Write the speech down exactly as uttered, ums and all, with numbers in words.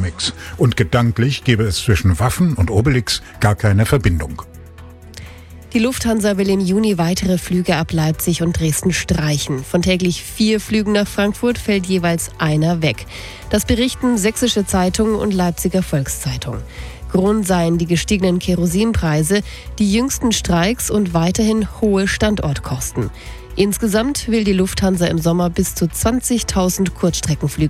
Comics. Und gedanklich gäbe es zwischen Waffen und Obelix gar keine Verbindung. Die Lufthansa will im Juni weitere Flüge ab Leipzig und Dresden streichen. Von täglich vier Flügen nach Frankfurt fällt jeweils einer weg. Das berichten Sächsische Zeitung und Leipziger Volkszeitung. Grund seien die gestiegenen Kerosinpreise, die jüngsten Streiks und weiterhin hohe Standortkosten. Insgesamt will die Lufthansa im Sommer bis zu zwanzigtausend Kurzstreckenflüge